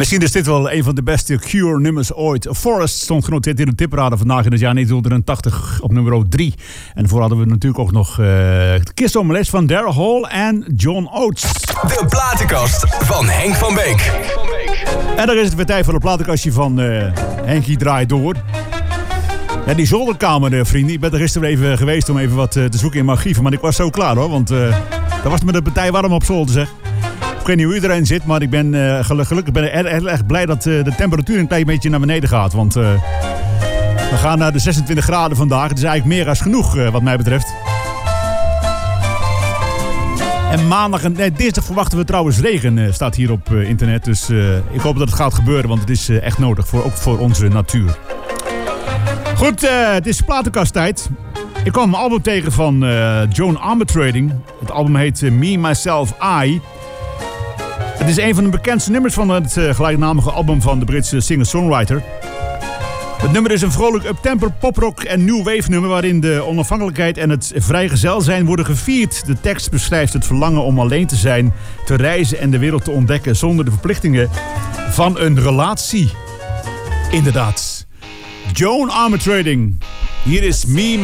Misschien is dit wel een van de beste Cure-nummers ooit. Forest stond genoteerd in de tipparade vandaag in het jaar 1980 op nummer 3. En daarvoor hadden we natuurlijk ook nog Kiss on My Lips van Daryl Hall en John Oates. De platenkast van Henk van Beek. En dan is het weer tijd voor de platenkastje van Henkie Draait Door. Ja, die zolderkamer, vrienden. Ik ben er gisteren even geweest om even wat te zoeken in mijn archieven. Maar ik was zo klaar hoor, want daar was het met de partij warm op zolder zeg. Ik weet niet hoe iedereen zit, maar ik ben gelukkig erg blij dat de temperatuur een klein beetje naar beneden gaat. Want we gaan naar de 26 graden vandaag. Het is eigenlijk meer dan genoeg wat mij betreft. En maandag en dinsdag verwachten we trouwens regen, staat hier op internet. Dus ik hoop dat het gaat gebeuren, want het is echt nodig, ook voor onze natuur. Goed, het is platenkasttijd. Ik kwam een album tegen van Joan Armatrading. Het album heet Me, Myself, I. Het is een van de bekendste nummers van het gelijknamige album van de Britse singer-songwriter. Het nummer is een vrolijk uptempo poprock en new wave nummer waarin de onafhankelijkheid en het vrijgezel zijn worden gevierd. De tekst beschrijft het verlangen om alleen te zijn, te reizen en de wereld te ontdekken zonder de verplichtingen van een relatie. Inderdaad. Joan Armatrading. Hier is Me,